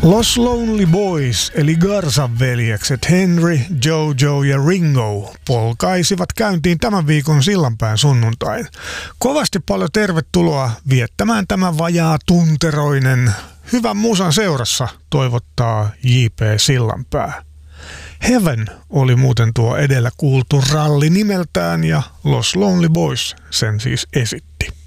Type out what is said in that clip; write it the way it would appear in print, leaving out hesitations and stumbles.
Los Lonely Boys eli Garsan veljekset Henry, Jojo ja Ringo polkaisivat käyntiin tämän viikon Sillanpään sunnuntain. Kovasti paljon tervetuloa viettämään tämä vajaa tunteroinen hyvän musan seurassa, toivottaa J.P. Sillanpää. Heaven oli muuten tuo edellä kuultu ralli nimeltään ja Los Lonely Boys sen siis esitti.